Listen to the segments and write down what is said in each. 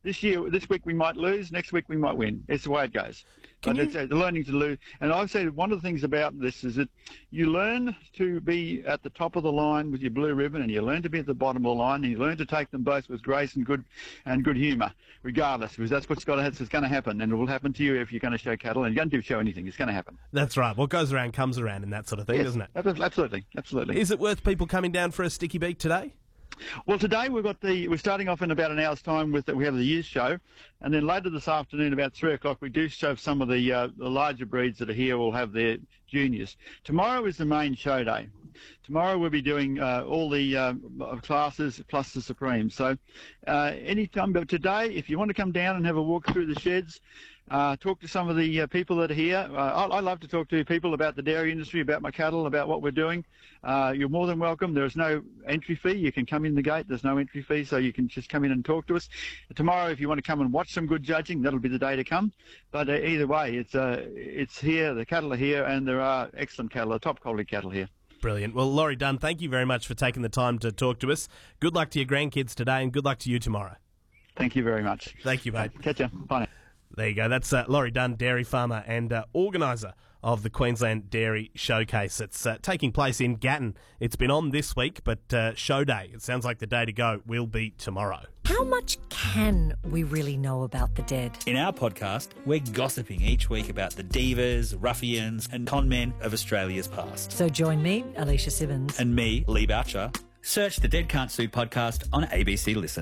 this week we might lose, next week we might win. It's the way it goes. But it's learning to lose. And I've said one of the things about this is that you learn to be at the top of the line with your blue ribbon, and you learn to be at the bottom of the line, and you learn to take them both with grace and good humour, regardless, because that's what's going to happen, and it will happen to you if you're going to show cattle, and you're going to show anything. It's going to happen. That's right. What goes around comes around, and that sort of thing, doesn't it? Absolutely. Is it worth people coming down for a sticky beak today? Well, today we're starting off in about an hour's time we have the year's show, and then later this afternoon about 3 o'clock we do show some of the larger breeds that are here will have their juniors. Tomorrow is the main show day. Tomorrow we'll be doing all the classes plus the Supreme. So any time, but today, if you want to come down and have a walk through the sheds, talk to some of the people that are here. I love to talk to people about the dairy industry, about my cattle, about what we're doing. You're more than welcome. There is no entry fee. You can come in the gate. There's no entry fee, so you can just come in and talk to us. Tomorrow, if you want to come and watch some good judging, that'll be the day to come. But either way, it's here. The cattle are here, and there are excellent cattle, top quality cattle here. Brilliant. Well, Laurie Dunn, thank you very much for taking the time to talk to us. Good luck to your grandkids today, and good luck to you tomorrow. Thank you very much. Thank you, mate. Catch you. Bye now. There you go. That's Laurie Dunn, dairy farmer and organiser of the Queensland Dairy Showcase. It's taking place in Gatton. It's been on this week, but show day, it sounds like the day to go will be tomorrow. How much can we really know about the dead? In our podcast, we're gossiping each week about the divas, ruffians and con men of Australia's past. So join me, Alicia Simmons. And me, Lee Boucher. Search the Dead Can't Sue podcast on ABC Listen.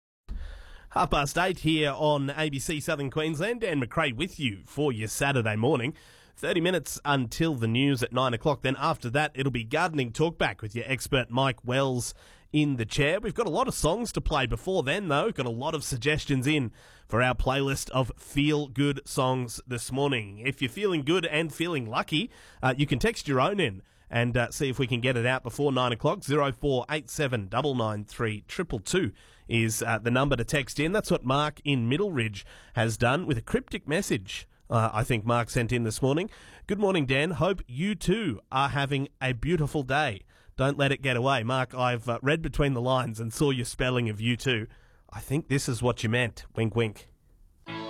8:30 here on ABC Southern Queensland. Dan McRae with you for your Saturday morning. 30 minutes until the news at 9 o'clock. Then after that, it'll be Gardening Talkback with your expert Mike Wells in the chair. We've got a lot of songs to play before then, though. We've got a lot of suggestions in for our playlist of feel-good songs this morning. If you're feeling good and feeling lucky, you can text your own in and see if we can get it out before 9 o'clock. 0487 993 222 is the number to text in. That's what Mark in Middleridge has done with a cryptic message. I think Mark sent in this morning. Good morning, Dan. Hope you too are having a beautiful day. Don't let it get away. Mark, I've read between the lines and saw your spelling of you too. I think this is what you meant. Wink, wink.